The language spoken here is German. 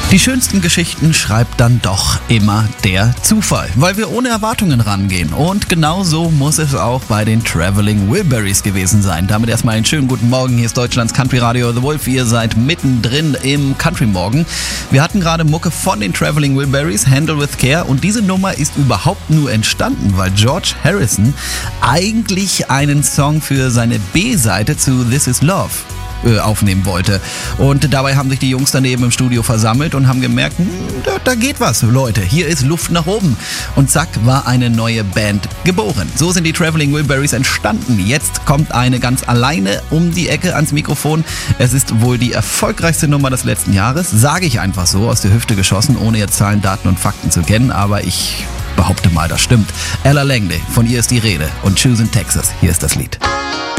Die schönsten Geschichten schreibt dann doch immer der Zufall, weil wir ohne Erwartungen rangehen. Und genau so muss es auch bei den Traveling Wilburys gewesen sein. Damit erstmal einen schönen guten Morgen. Hier ist Deutschlands Country Radio The Wolf. Ihr seid mittendrin im Country Morgen. Wir hatten gerade Mucke von den Traveling Wilburys, Handle with Care. Und diese Nummer ist überhaupt nur entstanden, weil George Harrison eigentlich einen Song für seine B-Seite zu This Is Love aufnehmen wollte. Und dabei haben sich die Jungs daneben im Studio versammelt und haben gemerkt, da geht was, Leute, hier ist Luft nach oben. Und zack, war eine neue Band geboren. So sind die Traveling Wilburys entstanden. Jetzt kommt eine ganz alleine um die Ecke ans Mikrofon. Es ist wohl die erfolgreichste Nummer des letzten Jahres, sage ich einfach so, aus der Hüfte geschossen, ohne jetzt Zahlen, Daten und Fakten zu kennen, aber ich behaupte mal, das stimmt. Ella Langley, von ihr ist die Rede, und Choosing Texas, hier ist das Lied.